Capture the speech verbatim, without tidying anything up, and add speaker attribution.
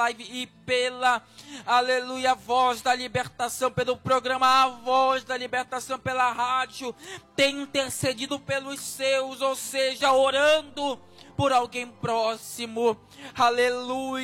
Speaker 1: live e pela, aleluia, Voz da Libertação, pelo programa A Voz da Libertação, pela rádio, tem intercedido pelos seus, ou seja, orando por alguém próximo, aleluia.